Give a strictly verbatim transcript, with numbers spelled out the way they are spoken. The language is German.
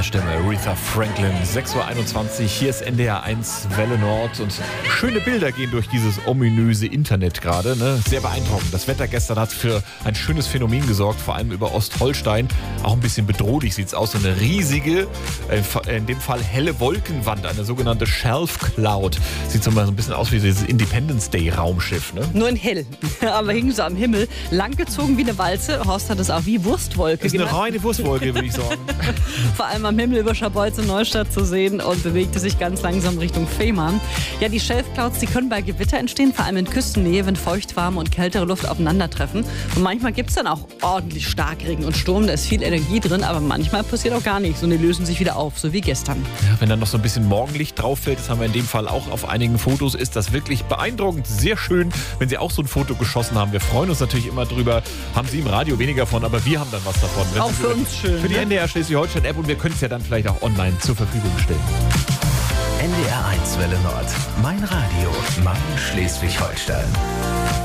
Stimme, Aretha Franklin, sechs Uhr einundzwanzig, hier ist N D R eins Welle Nord und schöne Bilder gehen durch dieses ominöse Internet gerade, ne? Sehr beeindruckend. Das Wetter gestern hat für ein schönes Phänomen gesorgt, vor allem über Ostholstein. Auch ein bisschen bedrohlich sieht es aus, so eine riesige, in dem Fall helle Wolkenwand, eine sogenannte Shelf Cloud. Sieht so mal so ein bisschen aus wie dieses Independence Day Raumschiff, ne? Nur in hell, aber hing so am Himmel, langgezogen wie eine Walze. Horst hat es auch wie Wurstwolke Das ist eine genannt. reine Wurstwolke, würde ich sagen. Vor allem am Himmel über Scharbeutz und Neustadt zu sehen und bewegte sich ganz langsam Richtung Fehmarn. Ja, die Shelf Clouds, die können bei Gewitter entstehen, vor allem in Küstennähe, wenn feuchtwarme und kältere Luft aufeinandertreffen. Und manchmal gibt es dann auch ordentlich Starkregen und Sturm, da ist viel Energie drin, aber manchmal passiert auch gar nichts und die lösen sich wieder auf, so wie gestern. Ja, wenn dann noch so ein bisschen Morgenlicht drauf fällt, das haben wir in dem Fall auch auf einigen Fotos, ist das wirklich beeindruckend, sehr schön, wenn Sie auch so ein Foto geschossen haben. Wir freuen uns natürlich immer drüber. Haben Sie im Radio weniger von, aber wir haben dann was davon. Wenn Auch Sie für uns schön. Für die ne? N D R Schleswig-Holstein-App und wir können es ja dann vielleicht auch online zur Verfügung stellen. N D R eins Welle Nord. Mein Radio. Mein Schleswig-Holstein.